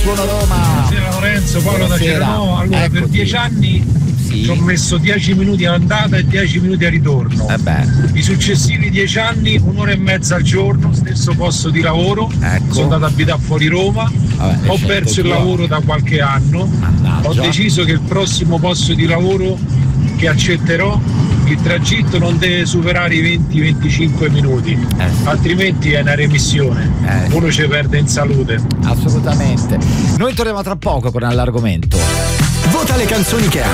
Suono Roma. Buonasera Lorenzo, Paolo da Cerno. Allora, Eccoti. per 10 anni ci ho messo 10 minuti all'andata e 10 minuti al ritorno. I successivi 10 anni, un'ora e mezza al giorno, stesso posto di lavoro. Sono andato a abitare fuori Roma. Ho perso il lavoro da qualche anno. Ho deciso che il prossimo posto di lavoro che accetterò, il tragitto non deve superare i 20-25 minuti, altrimenti è una remissione. Uno ci perde in salute. Assolutamente. Noi torniamo tra poco con l'argomento. Vota le canzoni che ami.